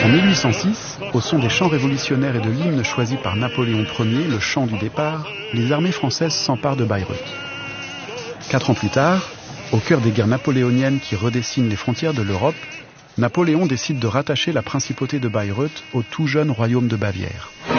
En 1806, au son des chants révolutionnaires et de l'hymne choisi par Napoléon Ier, le chant du départ, les armées françaises s'emparent de Bayreuth. 4 ans plus tard, au cœur des guerres napoléoniennes qui redessinent les frontières de l'Europe, Napoléon décide de rattacher la principauté de Bayreuth au tout jeune royaume de Bavière.